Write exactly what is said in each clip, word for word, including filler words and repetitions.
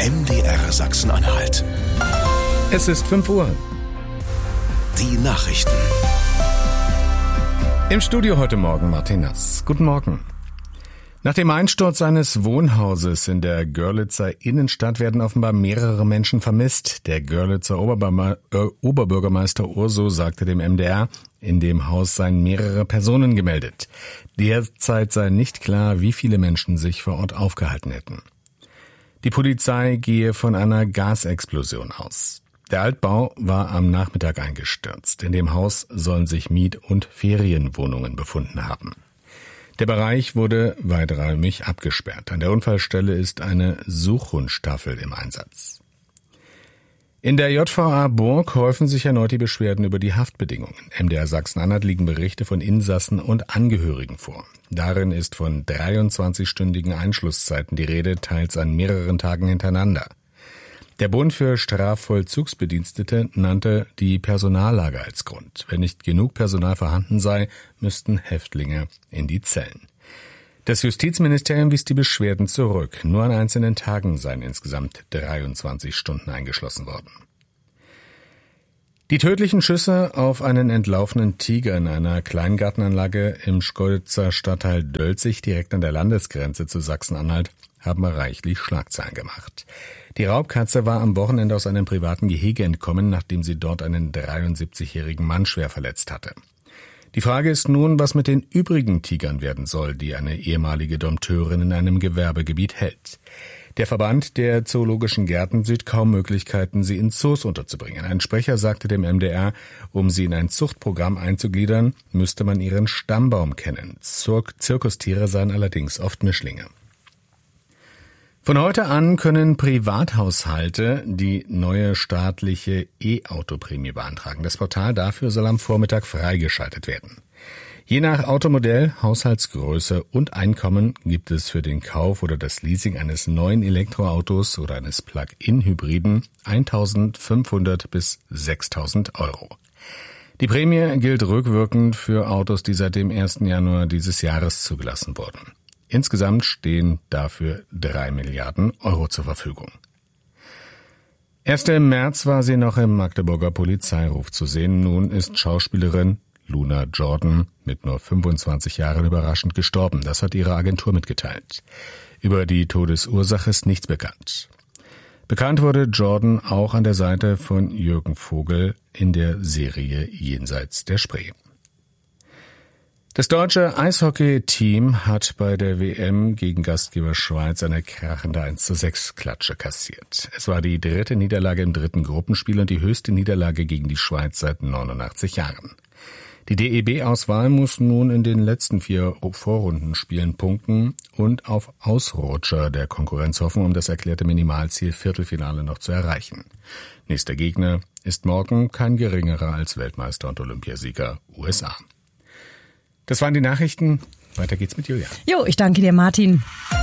M D R Sachsen-Anhalt. Es ist fünf Uhr. Die Nachrichten. Im Studio heute Morgen Martin Nass. Guten Morgen. Nach dem Einsturz eines Wohnhauses in der Görlitzer Innenstadt werden offenbar mehrere Menschen vermisst. Der Görlitzer Oberbe- äh, Oberbürgermeister Urso sagte dem M D R, in dem Haus seien mehrere Personen gemeldet. Derzeit sei nicht klar, wie viele Menschen sich vor Ort aufgehalten hätten. Die Polizei gehe von einer Gasexplosion aus. Der Altbau war am Nachmittag eingestürzt. In dem Haus sollen sich Miet- und Ferienwohnungen befunden haben. Der Bereich wurde weiträumig abgesperrt. An der Unfallstelle ist eine Suchhundstaffel im Einsatz. In der J V A Burg häufen sich erneut die Beschwerden über die Haftbedingungen. M D R Sachsen-Anhalt liegen Berichte von Insassen und Angehörigen vor. Darin ist von dreiundzwanzigstündigen Einschlusszeiten die Rede, teils an mehreren Tagen hintereinander. Der Bund für Strafvollzugsbedienstete nannte die Personallage als Grund. Wenn nicht genug Personal vorhanden sei, müssten Häftlinge in die Zellen. Das Justizministerium wies die Beschwerden zurück. Nur an einzelnen Tagen seien insgesamt dreiundzwanzig Stunden eingeschlossen worden. Die tödlichen Schüsse auf einen entlaufenen Tiger in einer Kleingartenanlage im Schkeuditzer Stadtteil Dölzig direkt an der Landesgrenze zu Sachsen-Anhalt haben reichlich Schlagzeilen gemacht. Die Raubkatze war am Wochenende aus einem privaten Gehege entkommen, nachdem sie dort einen dreiundsiebzigjährigen Mann schwer verletzt hatte. Die Frage ist nun, was mit den übrigen Tigern werden soll, die eine ehemalige Dompteurin in einem Gewerbegebiet hält. Der Verband der Zoologischen Gärten sieht kaum Möglichkeiten, sie in Zoos unterzubringen. Ein Sprecher sagte dem M D R, um sie in ein Zuchtprogramm einzugliedern, müsste man ihren Stammbaum kennen. Zir- Zirkustiere seien allerdings oft Mischlinge. Von heute an können Privathaushalte die neue staatliche E-Auto-Prämie beantragen. Das Portal dafür soll am Vormittag freigeschaltet werden. Je nach Automodell, Haushaltsgröße und Einkommen gibt es für den Kauf oder das Leasing eines neuen Elektroautos oder eines Plug-in-Hybriden eintausendfünfhundert bis sechstausend Euro. Die Prämie gilt rückwirkend für Autos, die seit dem ersten Januar dieses Jahres zugelassen wurden. Insgesamt stehen dafür drei Milliarden Euro zur Verfügung. Erst im März war sie noch im Magdeburger Polizeiruf zu sehen. Nun ist Schauspielerin Luna Jordan mit nur fünfundzwanzig Jahren überraschend gestorben. Das hat ihre Agentur mitgeteilt. Über die Todesursache ist nichts bekannt. Bekannt wurde Jordan auch an der Seite von Jürgen Vogel in der Serie Jenseits der Spree. Das deutsche Eishockey-Team hat bei der W M gegen Gastgeber Schweiz eine krachende eins zu sechs Klatsche kassiert. Es war die dritte Niederlage im dritten Gruppenspiel und die höchste Niederlage gegen die Schweiz seit neunundachtzig Jahren. Die D E B-Auswahl muss nun in den letzten vier Vorrundenspielen punkten und auf Ausrutscher der Konkurrenz hoffen, um das erklärte Minimalziel Viertelfinale noch zu erreichen. Nächster Gegner ist morgen kein geringerer als Weltmeister und Olympiasieger U S A. Das waren die Nachrichten. Weiter geht's mit Julia. Jo, ich danke dir, Martin.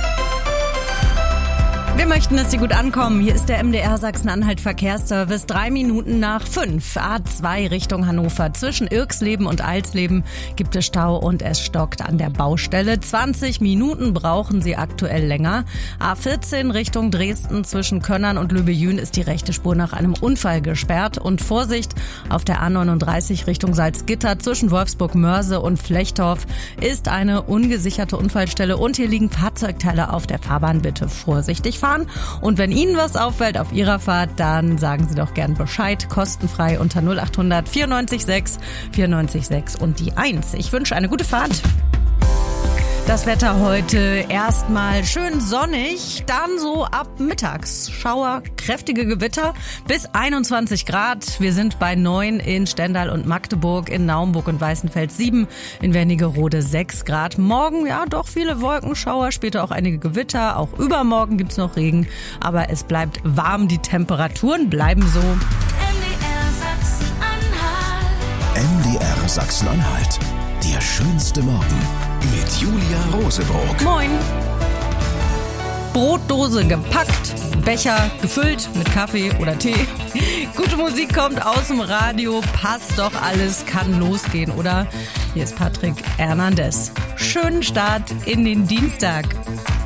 Wir möchten, dass Sie gut ankommen. Hier ist der M D R Sachsen-Anhalt Verkehrsservice. Drei Minuten nach fünf. A zwei Richtung Hannover. Zwischen Irksleben und Alsleben gibt es Stau und es stockt an der Baustelle. zwanzig Minuten brauchen Sie aktuell länger. A vierzehn Richtung Dresden. Zwischen Könnern und Löbejün ist die rechte Spur nach einem Unfall gesperrt. Und Vorsicht, auf der A neununddreißig Richtung Salzgitter zwischen Wolfsburg-Mörse und Flechtdorf ist eine ungesicherte Unfallstelle. Und hier liegen Fahrzeugteile auf der Fahrbahn. Bitte vorsichtig fahren. Und wenn Ihnen was auffällt auf Ihrer Fahrt, dann sagen Sie doch gern Bescheid. Kostenfrei unter null acht hundert vierundneunzig sechs vierundneunzig sechs und die eins. Ich wünsche eine gute Fahrt. Das Wetter heute erstmal schön sonnig, dann so ab mittags Schauer, kräftige Gewitter bis einundzwanzig Grad. Wir sind bei neun in Stendal und Magdeburg, in Naumburg und Weißenfels sieben, in Wernigerode sechs Grad. Morgen ja doch viele Wolkenschauer, später auch einige Gewitter, auch übermorgen gibt's noch Regen, aber es bleibt warm, die Temperaturen bleiben so. M D R Sachsen-Anhalt, der schönste Morgen mit Julia Roseburg. Moin. Brotdose gepackt, Becher gefüllt mit Kaffee oder Tee. Gute Musik kommt aus dem Radio, passt doch alles, kann losgehen, oder? Hier ist Patrick Hernandez. Schönen Start in den Dienstag.